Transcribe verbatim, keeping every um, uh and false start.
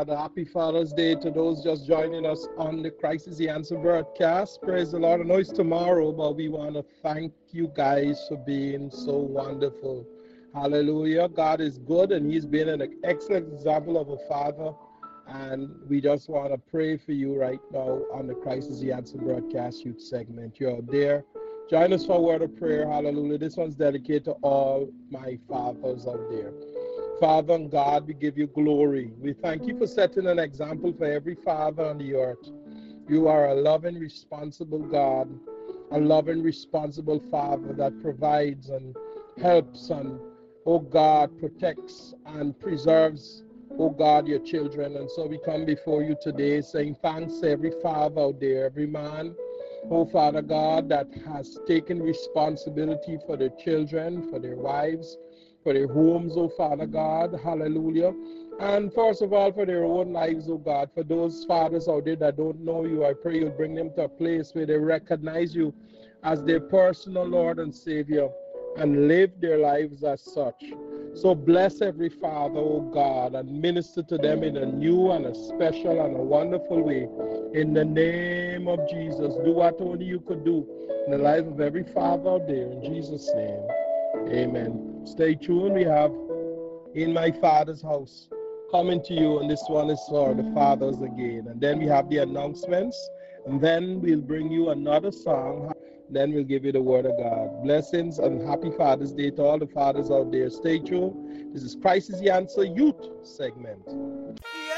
Happy Father's Day to those just joining us on the Christ is the Answer broadcast. Praise the Lord. I know it's tomorrow, but we want to thank you guys for being so wonderful. Hallelujah. God is good, and He's been an excellent example of a father. And we just want to pray for you right now on the Christ is the Answer broadcast youth segment. You're out there. Join us for a word of prayer. Hallelujah. This one's dedicated to all my fathers out there. Father and God, we give you glory. We thank you for setting an example for every father on the earth. You are a loving, responsible God, a loving, responsible Father that provides and helps and, oh God, protects and preserves, oh God, your children. And so we come before you today saying thanks to every father out there, every man, oh Father God, that has taken responsibility for their children, for their wives, for their homes, oh Father God, hallelujah. And first of all, for their own lives, oh God, for those fathers out there that don't know you, I pray you'll bring them to a place where they recognize you as their personal Lord and Savior and live their lives as such. So bless every father, oh God, and minister to them in a new and a special and a wonderful way. In the name of Jesus, do what only you could do in the life of every father out there. In Jesus' name, amen. Stay tuned. We have In My Father's House coming to you, and this one is for the fathers again. And then we have the announcements, and then we'll bring you another song. Then we'll give you the word of God. Blessings and happy Father's Day to all the fathers out there. Stay tuned. This is Christ is the Answer Youth segment.